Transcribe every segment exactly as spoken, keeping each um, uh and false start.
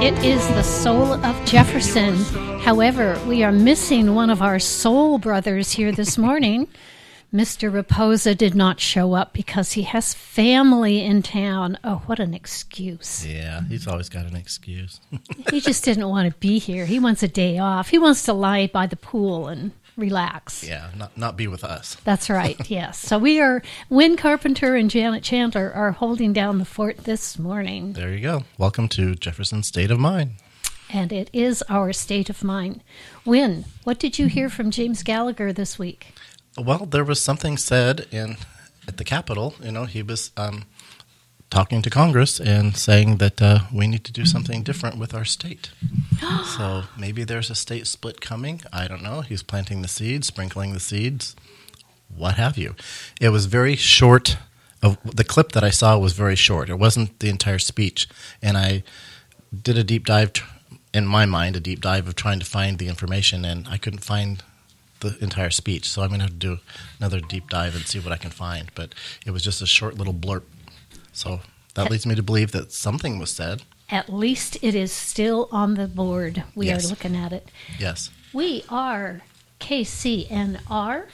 It is the soul of Jefferson. However, we are missing one of our soul brothers here this morning. Mister Raposa did not show up because he has family in town. Oh, what an excuse. Yeah, he's always got an excuse. He just didn't want to be here. He wants a day off. He wants to lie by the pool and relax. Yeah, not not be with us. That's right, yes. So we are, Wynn Carpenter and Janet Chandler are holding down the fort this morning. There you go. Welcome to Jefferson State of Mind. And it is our state of mind. Wynn, what did you hear from James Gallagher this week? Well, there was something said in at the Capitol. You know, he was um, talking to Congress and saying that uh, we need to do something different with our state. So maybe there's a state split coming. I don't know. He's planting the seeds, sprinkling the seeds, what have you. It was very short. Of, the clip that I saw was very short. It wasn't the entire speech. And I did a deep dive, t- in my mind, a deep dive of trying to find the information, and I couldn't find the entire speech, so I'm going to have to do another deep dive and see what I can find. But it was just a short little blurb. So that leads me to believe that something was said. At least it is still on the board. We yes. are looking at it. Yes. We are K C N R,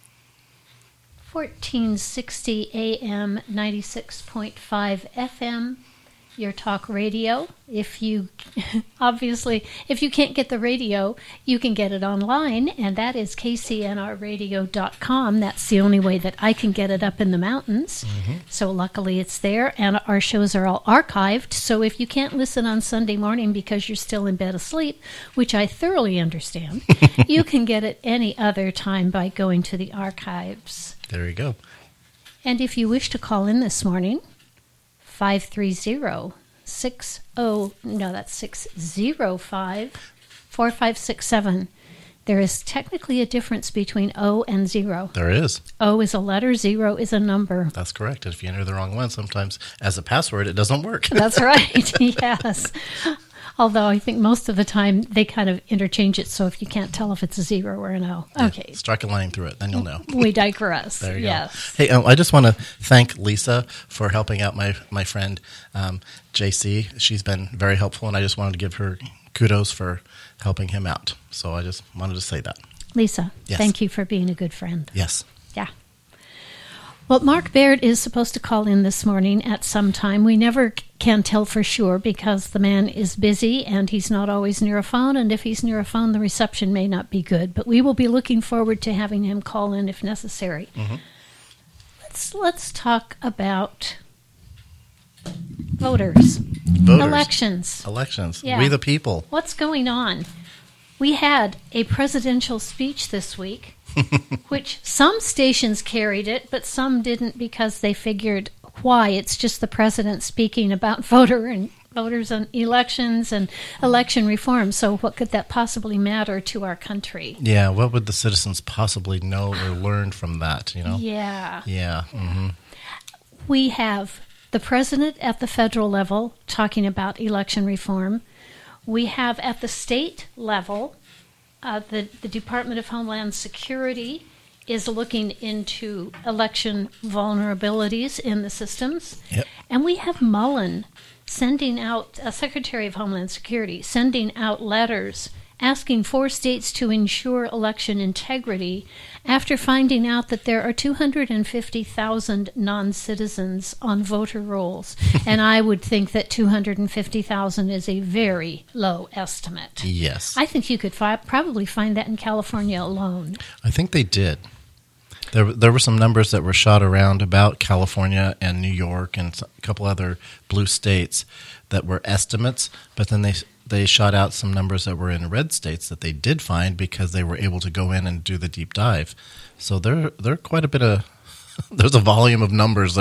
fourteen sixty A M, ninety-six point five F M. Your talk radio. If you, obviously, if you can't get the radio, you can get it online, and that is K C N R radio dot com. That's the only way that I can get it up in the mountains. Mm-hmm. So luckily it's there, and our shows are all archived. So if you can't listen on Sunday morning because you're still in bed asleep, which I thoroughly understand, you can get it any other time by going to the archives. There you go. And if you wish to call in this morning, five three zero, six zero, no, that's six zero five, four five six seven. There is technically a difference between O and zero. There is. O is a letter, zero is a number. That's correct. If you enter the wrong one, sometimes as a password, it doesn't work. That's right, yes. Although I think most of the time they kind of interchange it, so if you can't tell if it's a zero or an O. Yeah, okay. Strike a line through it, then you'll know. We digress. There you yes. go. Hey, um, I just want to thank Lisa for helping out my, my friend um, J C. She's been very helpful, and I just wanted to give her kudos for helping him out. So I just wanted to say that. Lisa, yes. Thank you for being a good friend. Yes. Yeah. Well, Mark Baird is supposed to call in this morning at some time. We never can tell for sure because the man is busy and he's not always near a phone. And if he's near a phone, the reception may not be good. But we will be looking forward to having him call in if necessary. Mm-hmm. Let's let's talk about voters. Voters. Elections. Elections. Yeah. We the people. What's going on? We had a presidential speech this week, which some stations carried it, but some didn't because they figured, why? It's just the president speaking about voter and voters and elections and election reform. So what could that possibly matter to our country? Yeah, what would the citizens possibly know or learn from that, you know? Yeah. Yeah. Mm-hmm. We have the president at the federal level talking about election reform. We have at the state level, uh, the, the Department of Homeland Security is looking into election vulnerabilities in the systems. Yep. And we have Mullen sending out, uh, Secretary of Homeland Security, sending out letters asking for states to ensure election integrity after finding out that there are two hundred fifty thousand non-citizens on voter rolls. And I would think that two hundred fifty thousand is a very low estimate. Yes. I think you could fi- probably find that in California alone. I think they did. There, there were some numbers that were shot around about California and New York and a couple other blue states that were estimates, but then they they shot out some numbers that were in red states that they did find because they were able to go in and do the deep dive. So there, there are quite a bit of there's a volume of numbers